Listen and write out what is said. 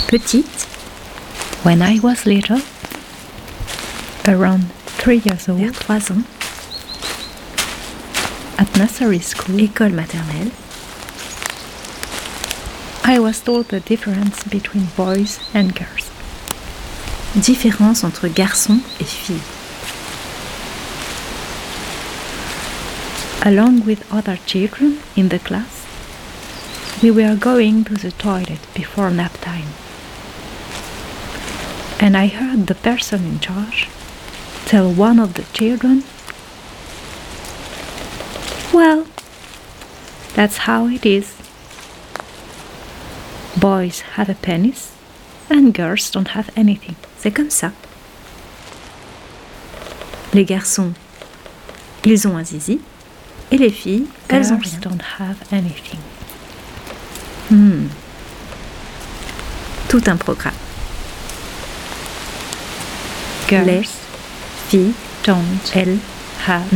Petite, When I was little, around 3 years vers old, 3 ans, at nursery school, école maternelle, I was told the difference between boys and girls. différence entre garçons et filles. Along with other children in the class, we were going to the toilet before nap time. And I heard the person in charge tell one of the children, "Well, that's how it is. Boys have a penis and girls don't have anything." C'est comme ça. Les garçons, ils ont un zizi, et les filles, elles ont Girls rien. don't have anything. Tout un programme. Girls Les filles, don't elles, have